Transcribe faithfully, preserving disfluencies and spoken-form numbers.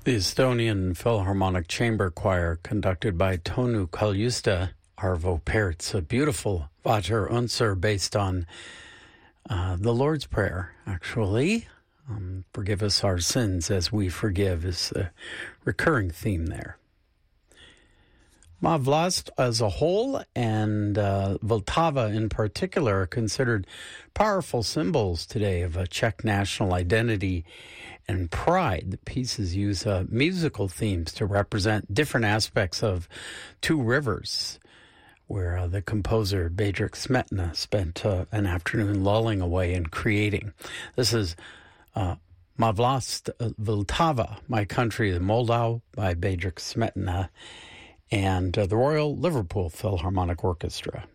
The Estonian Philharmonic Chamber Choir, conducted by Tonu Kaljuste, Arvo Pärt's a beautiful Vater Unser based on uh, the Lord's Prayer, actually. Um, forgive us our sins as we forgive is the recurring theme there. Má Vlast as a whole and uh, Vltava in particular are considered powerful symbols today of a Czech national identity and pride. The pieces use uh, musical themes to represent different aspects of two rivers, where uh, the composer Bedřich Smetana spent uh, an afternoon lulling away and creating. This is uh, Má Vlast Vltava, My Country, the Moldau, by Bedřich Smetana, and uh, the Royal Liverpool Philharmonic Orchestra.